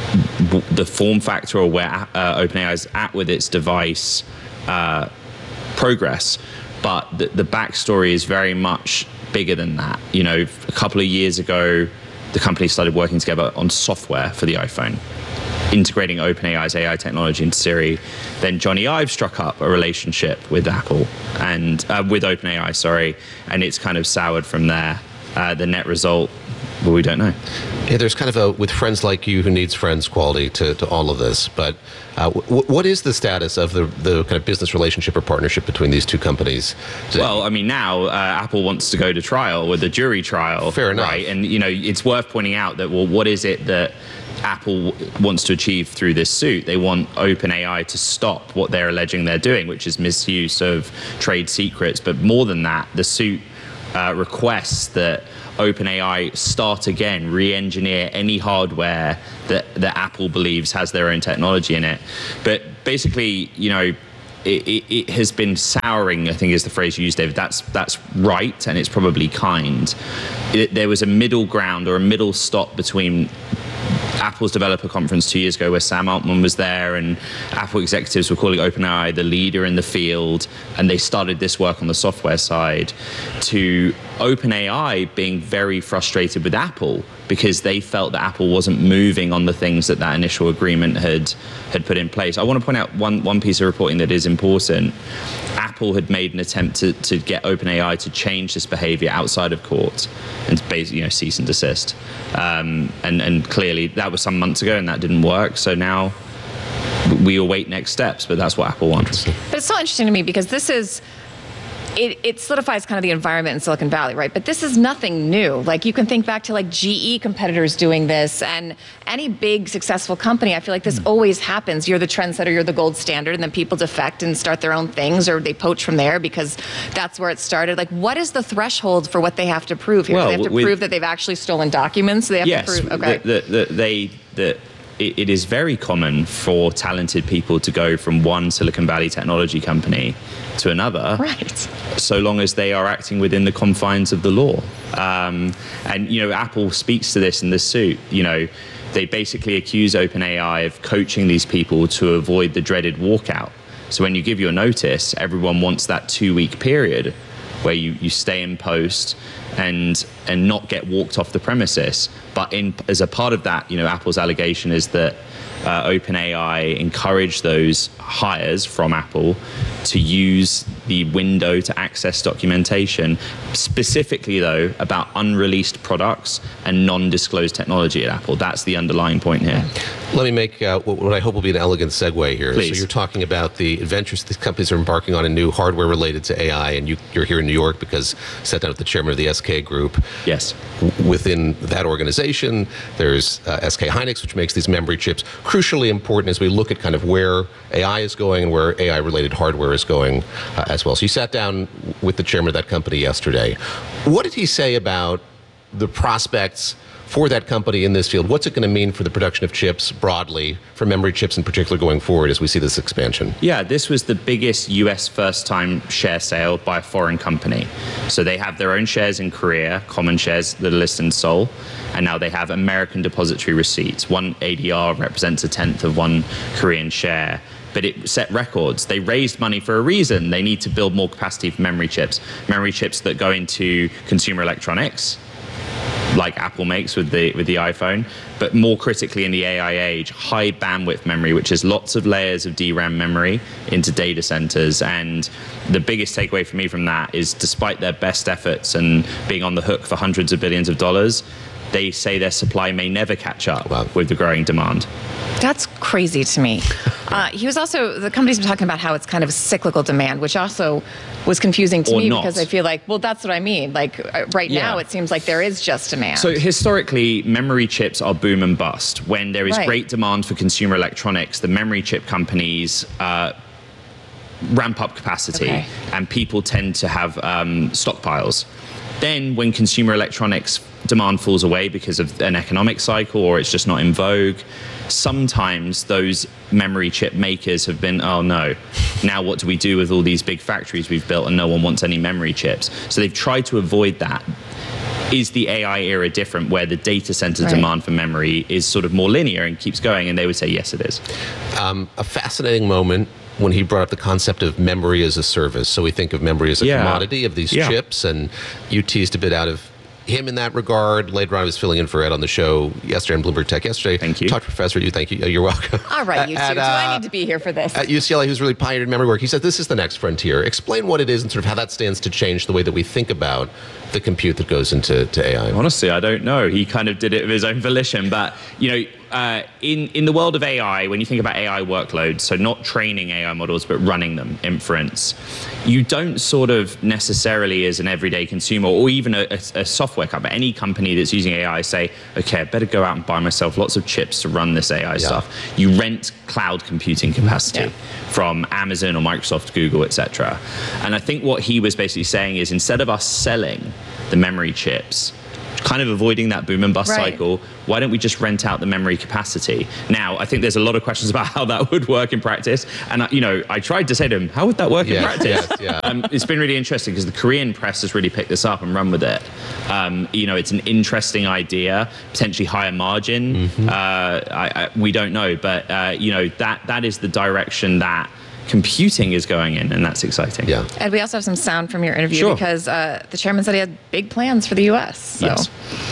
the form factor or where uh, OpenAI is at with its device uh, progress, but the, the backstory is very much bigger than that. You know, a couple of years ago, the company started working together on software for the iPhone. integrating OpenAI's A I technology into Siri. Then Johnny Ive struck up a relationship with Apple and uh, with OpenAI, sorry, and it's kind of soured from there. Uh, the net result, well, we don't know. Yeah, there's kind of a with friends like you who needs friends quality to, to all of this. But uh, w- what is the status of the the kind of business relationship or partnership between these two companies? Well, I mean, now uh, Apple wants to go to trial with a jury trial. Fair enough. Right? And, you know, it's worth pointing out that, well, what is it that Apple wants to achieve through this suit? They want OpenAI to stop what they're alleging they're doing, which is misuse of trade secrets. But more than that, the suit uh, requests that OpenAI start again, re-engineer any hardware that, that Apple believes has their own technology in it. But basically, you know, it, it, it has been souring, I think is the phrase you used, David. That's that's right, and it's probably kind. It, there was a middle ground or a middle stop between Apple's developer conference two years ago where Sam Altman was there and Apple executives were calling OpenAI the leader in the field, and they started this work on the software side, to OpenAI being very frustrated with Apple because they felt that Apple wasn't moving on the things that that initial agreement had had put in place. I want to point out one, one piece of reporting that is important. Apple had made an attempt to, to get OpenAI to change this behavior outside of court and basically, you know, cease and desist. Um, and, and clearly that was some months ago and that didn't work. So now we await next steps, but that's what Apple wants. But it's so interesting to me because this is, It, it solidifies kind of the environment in Silicon Valley, right? But this is nothing new. Like, you can think back to like G E competitors doing this, and any big successful company, I feel like this always happens. You're the trendsetter, you're the gold standard, and then people defect and start their own things, or they poach from there because that's where it started. Like, what is the threshold for what they have to prove here? Well, Do they have to with, prove that they've actually stolen documents? They have yes, to prove, okay. the, the, the, they, the, it, it is very common for talented people to go from one Silicon Valley technology company to another, right? So long as they are acting within the confines of the law. Um, and, you know, Apple speaks to this in this suit. You know, they basically accuse OpenAI of coaching these people to avoid the dreaded walkout. So when you give your notice, everyone wants that two-week period where you, you stay in post and and not get walked off the premises. But in as a part of that, you know, Apple's allegation is that uh, OpenAI encouraged those hires from Apple to use the window to access documentation, specifically, though, about unreleased products and non-disclosed technology at Apple. That's the underlying point here. Let me make uh, what I hope will be an elegant segue here. Please. So you're talking about the adventures these companies are embarking on in new hardware related to A I, and you, you're here in New York because you sat down with the chairman of the S K Group. Yes. W- within that organization, there's uh, S K Hynix, which makes these memory chips. Crucially important as we look at kind of where A I is going and where A I-related hardware is going uh, as well. So you sat down with the chairman of that company yesterday. What did he say about the prospects for that company in this field? What's it going to mean for the production of chips broadly, for memory chips in particular going forward as we see this expansion? Yeah, this was the biggest U S first-time share sale by a foreign company. So they have their own shares in Korea, common shares that are listed in Seoul, and now they have American depository receipts. One A D R represents a tenth of one Korean share. But it set records. They raised money for a reason. They need to build more capacity for memory chips. Memory chips that go into consumer electronics, like Apple makes with the with the iPhone, but more critically in the A I age, high bandwidth memory, which is lots of layers of D RAM memory into data centers. And the biggest takeaway for me from that is, despite their best efforts and being on the hook for hundreds of billions of dollars, they say their supply may never catch up wow. with the growing demand. That's crazy to me. Uh, he was also, the company's been talking about how it's kind of cyclical demand, which also was confusing to or me not. because I feel like, well, that's what I mean. Like uh, right yeah. now, it seems like there is just demand. So historically, memory chips are boom and bust. When there is right. great demand for consumer electronics, the memory chip companies uh, ramp up capacity, okay. and people tend to have um, stockpiles. Then when consumer electronics demand falls away because of an economic cycle or it's just not in vogue, sometimes those memory chip makers have been, oh no, now what do we do with all these big factories we've built and no one wants any memory chips? So they've tried to avoid that. Is the A I era different where the data center right. demand for memory is sort of more linear and keeps going? And they would say, yes, it is. Um, a fascinating moment when he brought up the concept of memory as a service. So we think of memory as a yeah. commodity of these yeah. chips, and you teased a bit out of him in that regard. Later on, I was filling in for Ed on the show yesterday on Bloomberg Tech yesterday. Thank you. Talked to Professor you. Thank you. You're welcome. All right, you two. At, Do uh, I need to be here for this? At U C L A, who's really pioneered memory work. He said this is the next frontier. Explain what it is and sort of how that stands to change the way that we think about the compute that goes into to A I. Honestly, I don't know. He kind of did it of his own volition. But, you know, uh, in, in the world of A I, when you think about A I workloads, so not training A I models, but running them, inference, you don't sort of necessarily as an everyday consumer or even a, a, a software company, any company that's using A I say, okay, I better go out and buy myself lots of chips to run this A I yeah. stuff. You rent cloud computing capacity yeah. from Amazon or Microsoft, Google, et cetera. And I think what he was basically saying is instead of us selling the memory chips, kind of avoiding that boom and bust right. cycle, why don't we just rent out the memory capacity? Now, I think there's a lot of questions about how that would work in practice. And, you know, I tried to say to him, how would that work yes, in practice? Yes, yeah. um, it's been really interesting because the Korean press has really picked this up and run with it. Um, you know, it's an interesting idea, potentially higher margin. Mm-hmm. uh, I, I, we don't know. But, uh, you know, that that is the direction that computing is going in, and that's exciting. Yeah. And we also have some sound from your interview sure. because uh, the chairman said he had big plans for the U S. So. Yes.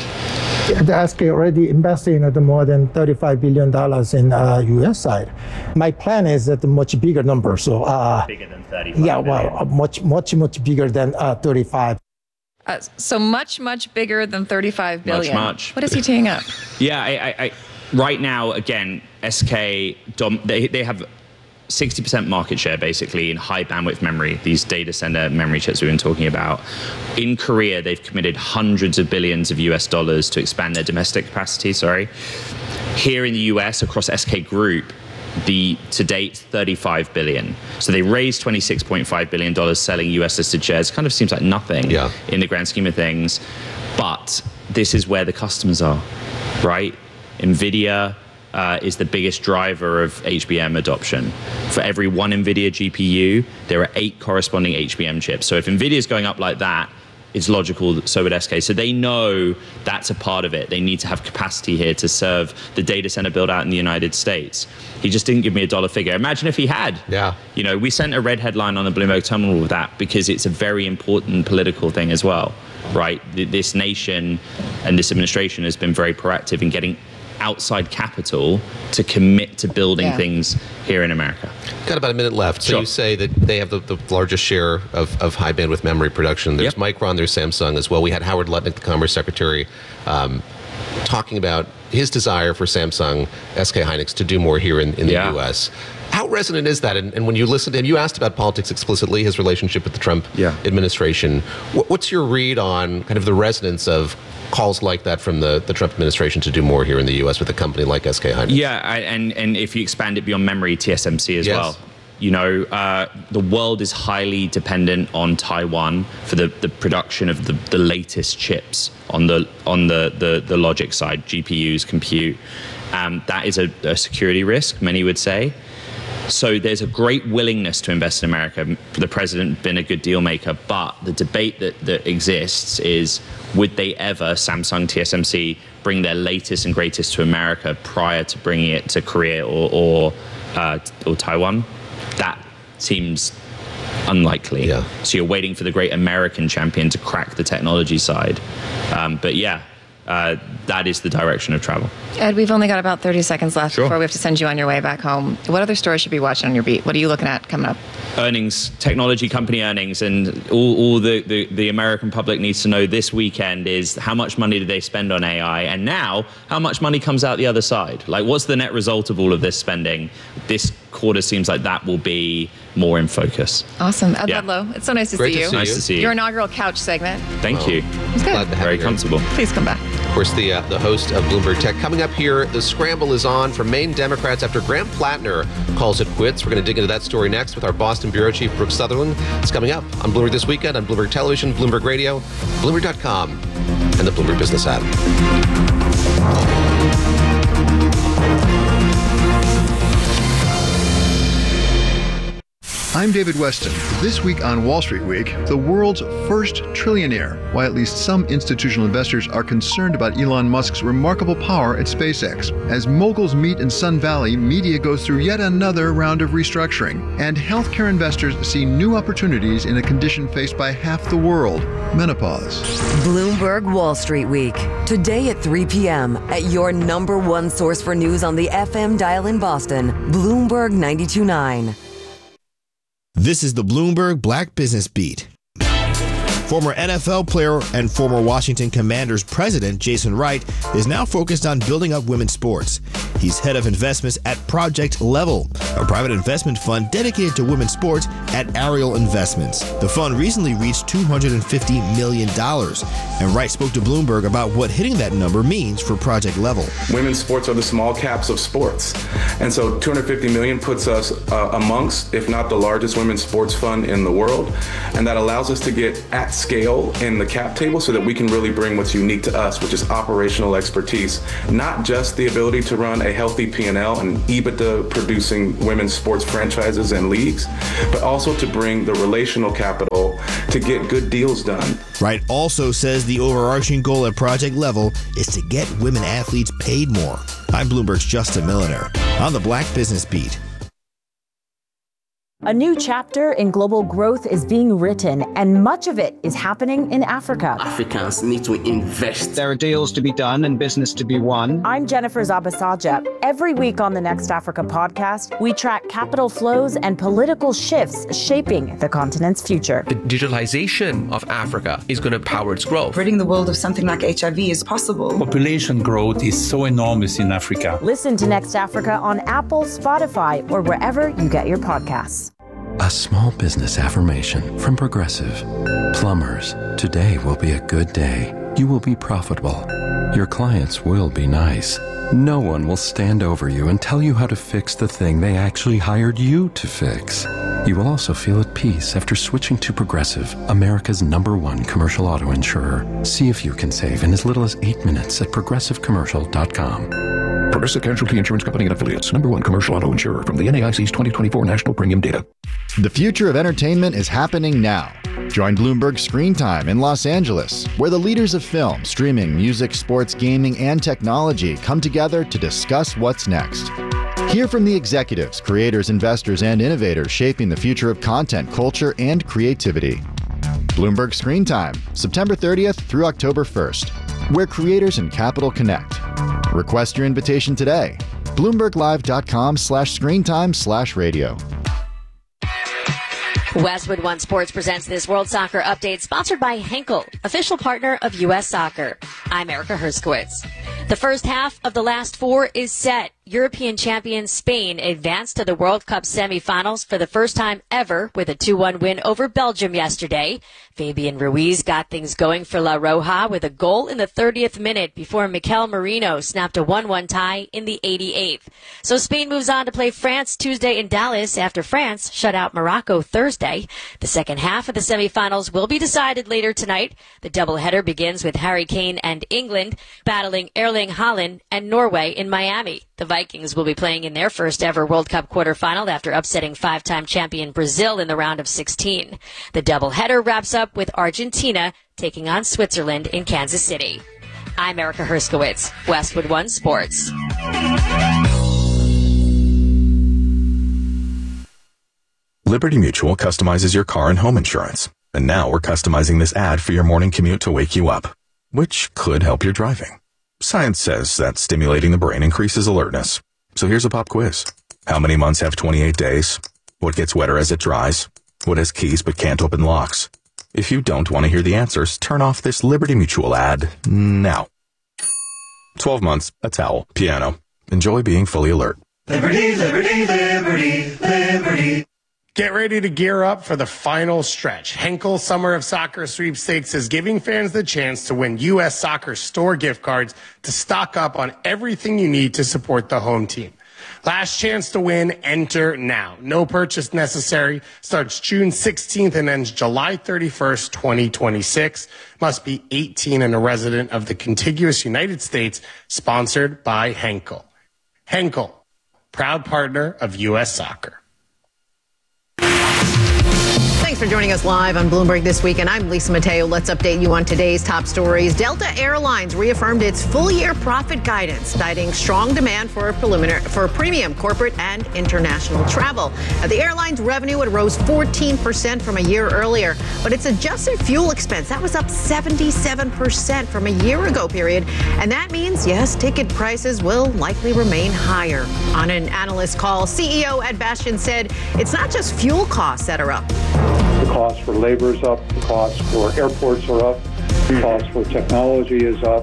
The S K already invested in uh, more than thirty-five billion dollars in uh, U S side. My plan is at a much bigger number. So uh, bigger than thirty-five. Yeah, well, uh, much, much, much bigger than uh, thirty-five. Uh, so much, much bigger than thirty-five billion. Much, much. What is he teeing up? Yeah, I, I, I, right now, again, S K, dom, they, they have sixty percent market share basically in high bandwidth memory, these data center memory chips we've been talking about. In Korea, they've committed hundreds of billions of U S dollars to expand their domestic capacity, sorry. Here in the U S, across S K Group, the to date thirty-five billion. So they raised twenty-six point five billion dollars selling U S listed shares. Kind of seems like nothing yeah. in the grand scheme of things. But this is where the customers are, right? NVIDIA, Uh, is the biggest driver of H B M adoption. For every one NVIDIA G P U, there are eight corresponding H B M chips. So if NVIDIA is going up like that, it's logical that so would S K. So they know that's a part of it. They need to have capacity here to serve the data center build out in the United States. He just didn't give me a dollar figure. Imagine if he had. Yeah. You know, we sent a red headline on the Bloomberg Terminal with that because it's a very important political thing as well, right? This nation and this administration has been very proactive in getting outside capital to commit to building yeah. things here in America. Got about a minute left. So sure. you say that they have the, the largest share of, of high bandwidth memory production. There's yep. Micron, there's Samsung as well. We had Howard Lutnick, the Commerce Secretary, um, talking about his desire for Samsung, S K Hynix to do more here in, in the yeah. U S. How resonant is that? And, and when you listen to him, you asked about politics explicitly, his relationship with the Trump yeah. administration. What, what's your read on kind of the resonance of calls like that from the, the Trump administration to do more here in the U S with a company like S K Hynix? Yeah, I, and, and if you expand it beyond memory, T S M C as yes. well. You know, uh, the world is highly dependent on Taiwan for the, the production of the, the latest chips on the on the, the, the logic side, G P Us, compute. Um, that is a, a security risk, many would say. So there's a great willingness to invest in America. The president been a good deal maker, but the debate that, that exists is, would they ever, Samsung, T S M C, bring their latest and greatest to America prior to bringing it to Korea or or, uh, or Taiwan? That seems unlikely. Yeah. So you're waiting for the great American champion to crack the technology side. Um, but yeah, uh, that is the direction of travel. Ed, we've only got about thirty seconds left Sure. before we have to send you on your way back home. What other stories should we be watching on your beat? What are you looking at coming up? Earnings, technology company earnings, and all, all the, the, the American public needs to know this weekend is how much money do they spend on A I, and now how much money comes out the other side? Like, what's the net result of all of this spending? This quarter seems like that will be more in focus. Awesome. Ed Yeah. Ludlow, it's so nice to Great see to you. see Nice to see you. Your inaugural couch segment. Thank Oh. you. It's good. Glad to have Very you here. comfortable. Please come back. Of course, the uh, the host of Bloomberg Tech coming up here. The scramble is on for Maine Democrats after Graham Plattner calls it quits. We're going to dig into that story next with our Boston bureau chief Brooke Sutherland. It's coming up on Bloomberg This Weekend on Bloomberg Television, Bloomberg Radio, Bloomberg dot com, and the Bloomberg Business app. I'm David Weston. This week on Wall Street Week, the world's first trillionaire, why at least some institutional investors are concerned about Elon Musk's remarkable power at SpaceX. As moguls meet in Sun Valley, media goes through yet another round of restructuring, and healthcare investors see new opportunities in a condition faced by half the world, menopause. Bloomberg Wall Street Week, today at three p.m. at your number one source for news on the F M dial in Boston, Bloomberg ninety-two point nine. This is the Bloomberg Black Business Beat. Former N F L player and former Washington Commanders president Jason Wright is now focused on building up women's sports. He's head of investments at Project Level, a private investment fund dedicated to women's sports at Ariel Investments. The fund recently reached two hundred fifty million dollars, and Wright spoke to Bloomberg about what hitting that number means for Project Level. Women's sports are the small caps of sports, and so two hundred fifty million dollars puts us uh, amongst, if not the largest women's sports fund in the world, and that allows us to get at scale in the cap table so that we can really bring what's unique to us, which is operational expertise, not just the ability to run a healthy P and L and EBITDA producing women's sports franchises and leagues, but also to bring the relational capital to get good deals done. Wright also says the overarching goal at Project Level is to get women athletes paid more. I'm Bloomberg's Justin Milliner on the Black Business Beat. A new chapter in global growth is being written, and much of it is happening in Africa. Africans need to invest. There are deals to be done and business to be won. I'm Jennifer Zabasaja. Every week on the Next Africa podcast, we track capital flows and political shifts shaping the continent's future. The digitalization of Africa is going to power its growth. Ridding the world of something like H I V is possible. Population growth is so enormous in Africa. Listen to Next Africa on Apple, Spotify, or wherever you get your podcasts. A small business affirmation from Progressive. Plumbers, today will be a good day. You will be profitable. Your clients will be nice. No one will stand over you and tell you how to fix the thing they actually hired you to fix. You will also feel at peace after switching to Progressive, America's number one commercial auto insurer. See if you can save in as little as eight minutes at progressive commercial dot com. Progressive Casualty Insurance Company and Affiliates. Number one commercial auto insurer from the N A I C's twenty twenty-four National Premium Data. The future of entertainment is happening now. Join Bloomberg Screen Time in Los Angeles, where the leaders of film, streaming, music, sports, gaming, and technology come together to discuss what's next. Hear from the executives, creators, investors, and innovators shaping the future of content, culture, and creativity. Bloomberg Screen Time, September thirtieth through October first, where creators and capital connect. Request your invitation today. BloombergLive.com slash screentime slash radio. Westwood One Sports presents this World Soccer Update sponsored by Henkel, official partner of U S Soccer. I'm Erica Herskowitz. The first half of the last four is set. European champion Spain advanced to the World Cup semifinals for the first time ever with a two one win over Belgium yesterday. Fabian Ruiz got things going for La Roja with a goal in the thirtieth minute before Mikel Merino snapped a one one tie in the eighty-eighth. So Spain moves on to play France Tuesday in Dallas after France shut out Morocco Thursday. The second half of the semifinals will be decided later tonight. The doubleheader begins with Harry Kane and England battling Erling Haaland and Norway in Miami. The Vikings will be playing in their first ever World Cup quarterfinal after upsetting five-time champion Brazil in the round of sixteen. The doubleheader wraps up with Argentina taking on Switzerland in Kansas City. I'm Erica Herskowitz, Westwood One Sports. Liberty Mutual customizes your car and home insurance. And now we're customizing this ad for your morning commute to wake you up, which could help your driving. Science says that stimulating the brain increases alertness. So here's a pop quiz. How many months have twenty-eight days? What gets wetter as it dries? What has keys but can't open locks? If you don't want to hear the answers, turn off this Liberty Mutual ad now. twelve months, a towel, piano. Enjoy being fully alert. Liberty, liberty, liberty, liberty. Get ready to gear up for the final stretch. Henkel Summer of Soccer Sweepstakes is giving fans the chance to win U S Soccer store gift cards to stock up on everything you need to support the home team. Last chance to win, enter now. No purchase necessary. Starts June sixteenth and ends July thirty-first, twenty twenty-six. Must be eighteen and a resident of the contiguous United States. Sponsored by Henkel. Henkel, proud partner of U S Soccer. Thanks for joining us live on Bloomberg This Week, and I'm Lisa Mateo. Let's update you on today's top stories. Delta Airlines reaffirmed its full-year profit guidance, citing strong demand for preliminary for premium corporate and international travel. Now, the airline's revenue it rose fourteen percent from a year earlier, but its adjusted fuel expense that was up seventy-seven percent from a year ago period, and that means yes, ticket prices will likely remain higher. On an analyst call, C E O Ed Bastian said it's not just fuel costs that are up. The cost for labor is up. The cost for airports are up. The cost for technology is up.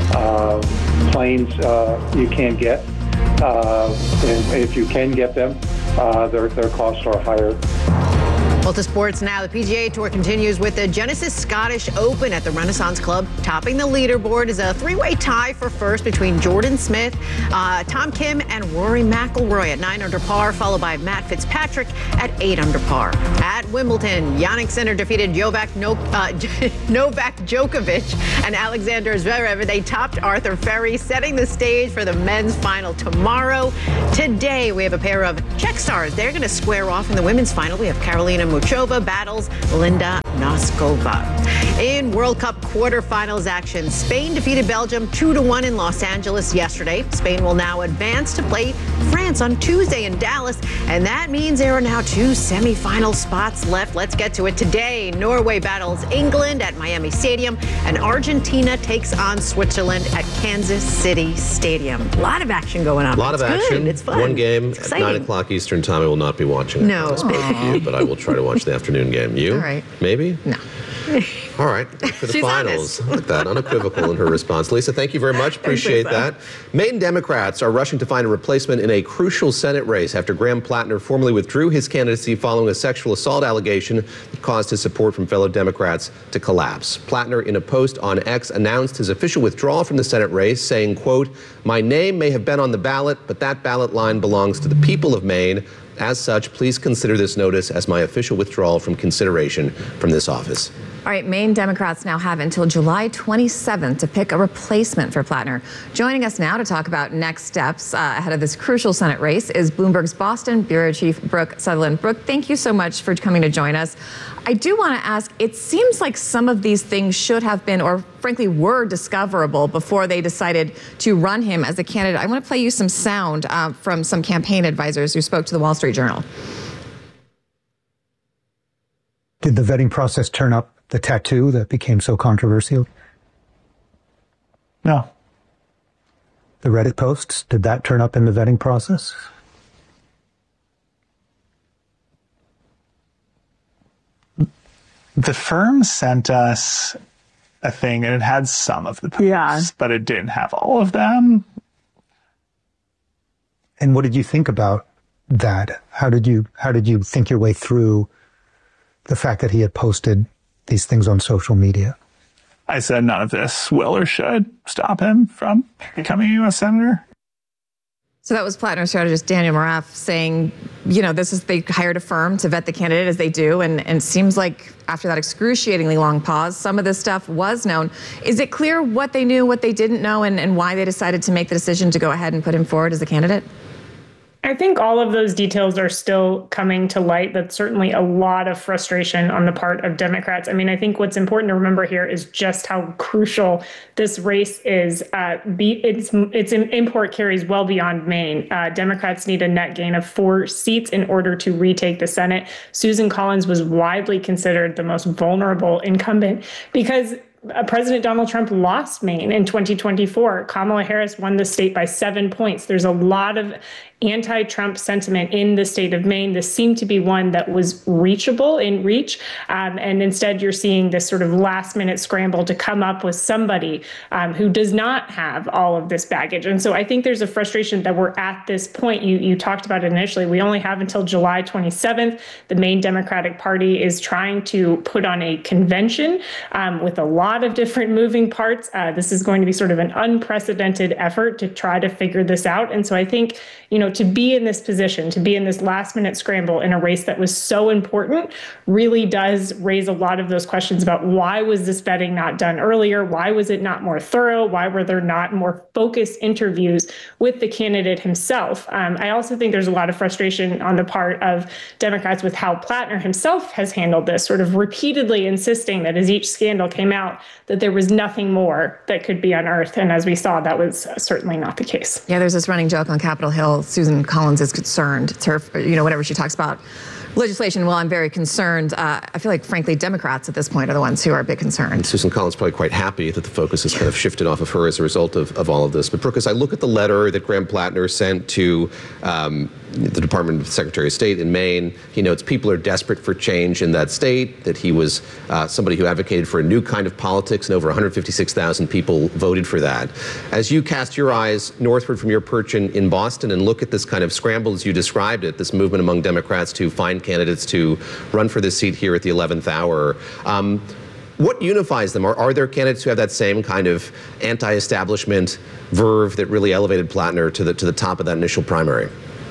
Uh, planes uh, you can't get. Uh, and if you can get them, uh, their, their costs are higher. Well, to sports now. The P G A Tour continues with the Genesis Scottish Open at the Renaissance Club. Topping the leaderboard is a three-way tie for first between Jordan Smith, uh, Tom Kim, and Rory McIlroy at nine under par, followed by Matt Fitzpatrick at eight under par. At Wimbledon, Jannik Sinner defeated Novak, no, uh, Novak Djokovic and Alexander Zverev. They topped Arthur Ferry, setting the stage for the men's final tomorrow. Today, we have a pair of Czech stars. They're going to square off in the women's final. We have Carolina Muchova battles Linda Noskova. In World Cup quarterfinals action, Spain defeated Belgium two to one in Los Angeles yesterday. Spain will now advance to play France on Tuesday in Dallas, and that means there are now two semifinal spots left. Let's get to it today. Norway battles England at Miami Stadium, and Argentina takes on Switzerland at Kansas City Stadium. A lot of action going on. A lot it's of action. Good. It's fun. One game it's at nine o'clock Eastern time. I will not be watching it. No. On this pay-per-view, but I will try to watch the afternoon game. You? All right. Maybe? No. All right, for the She's finals. Look at that, unequivocal in her response. Lisa, thank you very much. Appreciate that. Maine Democrats are rushing to find a replacement in a crucial Senate race after Graham Plattner formally withdrew his candidacy following a sexual assault allegation that caused his support from fellow Democrats to collapse. Plattner, in a post on X, announced his official withdrawal from the Senate race, saying, quote, "My name may have been on the ballot, but that ballot line belongs to the people of Maine. As such, please consider this notice as my official withdrawal from consideration from this office." All right, Maine Democrats now have until July twenty-seventh to pick a replacement for Plattner. Joining us now to talk about next steps uh, ahead of this crucial Senate race is Bloomberg's Boston Bureau Chief Brooke Sutherland. Brooke, thank you so much for coming to join us. I do want to ask, it seems like some of these things should have been, or frankly were, discoverable before they decided to run him as a candidate. I want to play you some sound uh, from some campaign advisors who spoke to the Wall Street Journal. Did the vetting process turn up the tattoo that became so controversial? No. The Reddit posts, did that turn up in the vetting process? The firm sent us a thing, and it had some of the posts, yeah. but it didn't have all of them. And what did you think about that? How did you how did you think your way through the fact that he had posted these things on social media? I said none of this will or should stop him from becoming a U S senator. So that was Plattner strategist Daniel Moraff saying, you know, this is, they hired a firm to vet the candidate as they do. And, and it seems like after that excruciatingly long pause, some of this stuff was known. Is it clear what they knew, what they didn't know, and, and why they decided to make the decision to go ahead and put him forward as a candidate? I think all of those details are still coming to light. That's certainly a lot of frustration on the part of Democrats. I mean, I think what's important to remember here is just how crucial this race is. Uh, be, its, its import carries well beyond Maine. Uh, Democrats need a net gain of four seats in order to retake the Senate. Susan Collins was widely considered the most vulnerable incumbent because Uh, President Donald Trump lost Maine in twenty twenty-four. Kamala Harris won the state by seven points. There's a lot of anti-Trump sentiment in the state of Maine. This seemed to be one that was reachable in reach. Um, and instead, you're seeing this sort of last minute scramble to come up with somebody um, who does not have all of this baggage. And so I think there's a frustration that we're at this point. You, you talked about it initially. We only have until July twenty-seventh. The Maine Democratic Party is trying to put on a convention um, with a lot of different moving parts. Uh, this is going to be sort of an unprecedented effort to try to figure this out. And so I think, you know, to be in this position, to be in this last minute scramble in a race that was so important really does raise a lot of those questions about why was this vetting not done earlier? Why was it not more thorough? Why were there not more focused interviews with the candidate himself? Um, I also think there's a lot of frustration on the part of Democrats with how Plattner himself has handled this, sort of repeatedly insisting that as each scandal came out, that there was nothing more that could be unearthed. And as we saw, that was certainly not the case. Yeah, there's this running joke on Capitol Hill. Susan Collins is concerned. It's her, you know, whatever she talks about legislation. Well, I'm very concerned. Uh, I feel like, frankly, Democrats at this point are the ones who are a bit concerned. And Susan Collins probably quite happy that the focus has kind of shifted off of her as a result of, of all of this. But Brooke, as I look at the letter that Graham Plattner sent to um, the Department of Secretary of State in Maine, he notes people are desperate for change in that state, that he was uh, somebody who advocated for a new kind of politics, and over one hundred fifty-six thousand people voted for that. As you cast your eyes northward from your perch in, in Boston and look at this kind of scramble as you described it, this movement among Democrats to find candidates to run for this seat here at the eleventh hour, um, what unifies them? Are, are there candidates who have that same kind of anti-establishment verve that really elevated Plattner to the, to the top of that initial primary?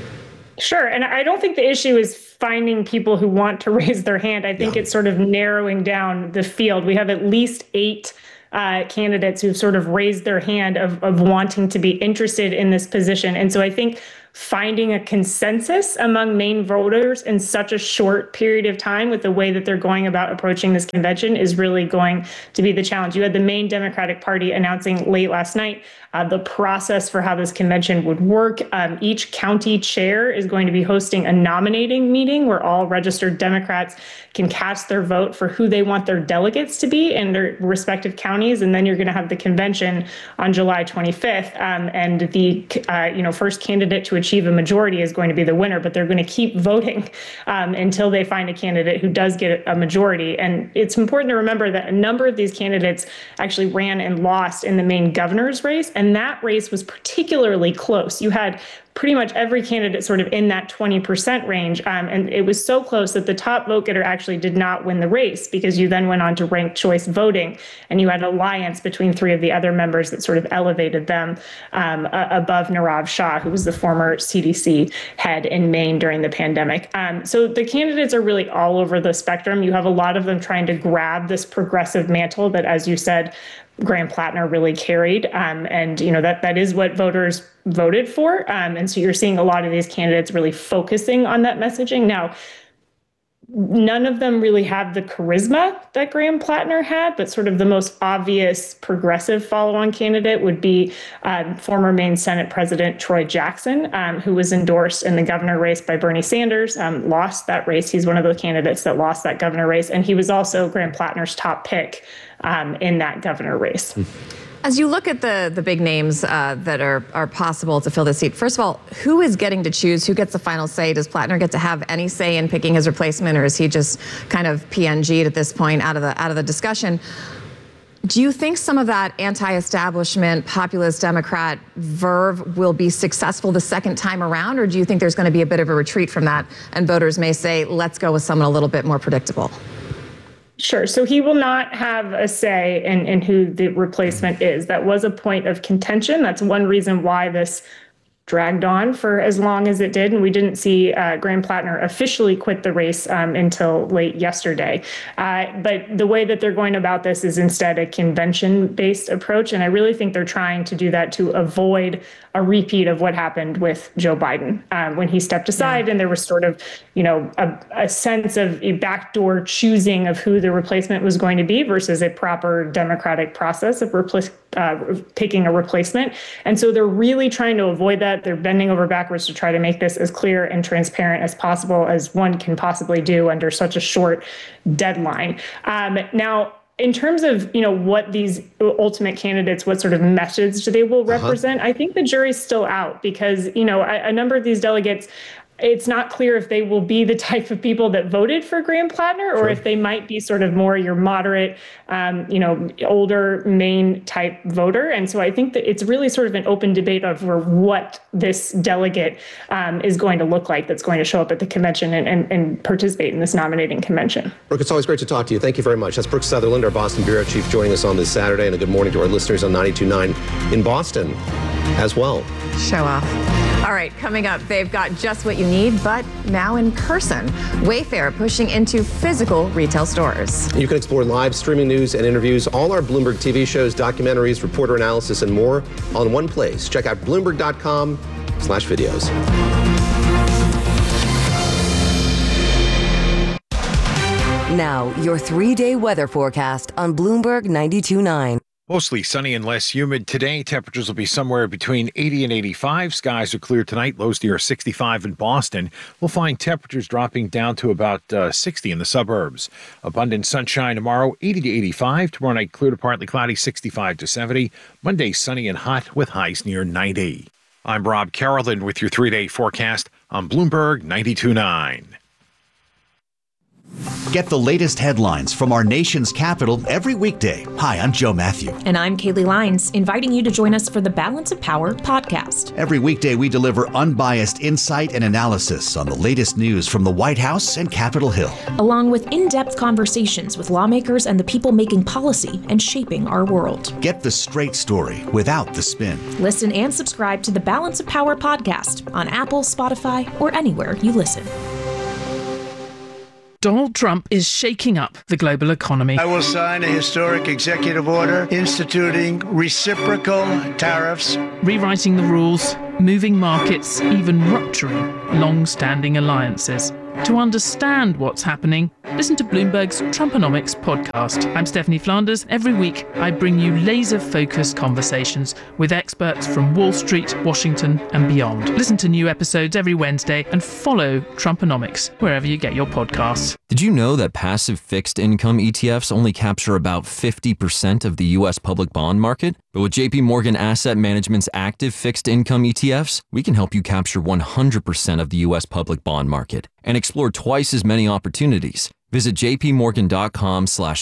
Sure. And I don't think the issue is finding people who want to raise their hand. I think yeah. it's sort of narrowing down the field. We have at least eight uh, candidates who've sort of raised their hand of, of wanting to be interested in this position. And so I think finding a consensus among Maine voters in such a short period of time with the way that they're going about approaching this convention is really going to be the challenge. You had the Maine Democratic Party announcing late last night uh, the process for how this convention would work. Um, each county chair is going to be hosting a nominating meeting where all registered Democrats can cast their vote for who they want their delegates to be in their respective counties. And then you're going to have the convention on July twenty-fifth. Um, and the uh, you know first candidate to achieve a majority is going to be the winner, but they're going to keep voting um, until they find a candidate who does get a majority. And it's important to remember that a number of these candidates actually ran and lost in the Maine governor's race, and that race was particularly close. You had pretty much every candidate sort of in that twenty percent range. Um, and it was so close that the top vote getter actually did not win the race, because you then went on to ranked choice voting, and you had an alliance between three of the other members that sort of elevated them um, uh, above Nirav Shah, who was the former C D C head in Maine during the pandemic. Um, so the candidates are really all over the spectrum. You have a lot of them trying to grab this progressive mantle that, as you said, Graham Plattner really carried. Um, and, you know, that that is what voters voted for. Um, and so you're seeing a lot of these candidates really focusing on that messaging. Now, none of them really have the charisma that Graham Plattner had, but sort of the most obvious progressive follow-on candidate would be um, former Maine Senate President Troy Jackson, um, who was endorsed in the governor race by Bernie Sanders, um, lost that race. He's one of the candidates that lost that governor race. And he was also Graham Plattner's top pick um, in that governor race. As you look at the the big names uh, that are are possible to fill this seat, first of all, who is getting to choose? Who gets the final say? Does Plattner get to have any say in picking his replacement, or is he just kind of P N G'd at this point out of the out of the discussion? Do you think some of that anti-establishment, populist Democrat verve will be successful the second time around, or do you think there's going to be a bit of a retreat from that, and voters may say, let's go with someone a little bit more predictable? Sure. So he will not have a say in, in who the replacement is. That was a point of contention. That's one reason why this dragged on for as long as it did. And we didn't see uh, Graham Plattner officially quit the race um, until late yesterday. Uh, but the way that they're going about this is instead a convention-based approach. And I really think they're trying to do that to avoid a repeat of what happened with Joe Biden um, when he stepped aside, yeah. and there was sort of, you know, a, a sense of a backdoor choosing of who the replacement was going to be versus a proper democratic process of repl- uh, picking a replacement. And so they're really trying to avoid that. They're bending over backwards to try to make this as clear and transparent as possible as one can possibly do under such a short deadline. Um, now, in terms of, you know, what these ultimate candidates, what sort of message they will represent, uh-huh. I think the jury's still out because, you know, a, a number of these delegates, it's not clear if they will be the type of people that voted for Graham Plattner or sure. if they might be sort of more your moderate, um, you know, older Maine type voter. And so I think that it's really sort of an open debate over what this delegate um, is going to look like that's going to show up at the convention and, and, and participate in this nominating convention. Brooke, it's always great to talk to you. Thank you very much. That's Brooke Sutherland, our Boston Bureau Chief, joining us on this Saturday. And a good morning to our listeners on ninety-two point nine in Boston as well. Show off. All All right, coming up, they've got just what you need, but now in person. Wayfair pushing into physical retail stores. You can explore live streaming news and interviews, all our Bloomberg T V shows, documentaries, reporter analysis, and more all in one place. Check out Bloomberg.com slash videos. Now, your three-day weather forecast on Bloomberg ninety-two point nine. Mostly sunny and less humid today. Temperatures will be somewhere between eighty and eighty-five. Skies are clear tonight. Lows near sixty-five in Boston. We'll find temperatures dropping down to about uh, sixty in the suburbs. Abundant sunshine tomorrow, eighty to eighty-five. Tomorrow night, clear to partly cloudy, sixty-five to seventy. Monday, sunny and hot with highs near ninety. I'm Rob Carolyn with your three-day forecast on Bloomberg ninety-two point nine. Get the latest headlines from our nation's capital every weekday. Hi, I'm Joe Matthew. And I'm Kaylee Lyons, inviting you to join us for the Balance of Power podcast. Every weekday, we deliver unbiased insight and analysis on the latest news from the White House and Capitol Hill, along with in-depth conversations with lawmakers and the people making policy and shaping our world. Get the straight story without the spin. Listen and subscribe to the Balance of Power podcast on Apple, Spotify, or anywhere you listen. Donald Trump is shaking up the global economy. I will sign a historic executive order instituting reciprocal tariffs, rewriting the rules, moving markets, even rupturing long-standing alliances. To understand what's happening, listen to Bloomberg's Trumponomics podcast. I'm Stephanie Flanders. Every week, I bring you laser-focused conversations with experts from Wall Street, Washington, and beyond. Listen to new episodes every Wednesday and follow Trumponomics wherever you get your podcasts. Did you know that passive fixed income E T Fs only capture about fifty percent of the U S public bond market? But with J P Morgan Asset Management's active fixed income E T Fs, we can help you capture one hundred percent of the U S public bond market and explore twice as many opportunities. Visit jpmorgan.com slash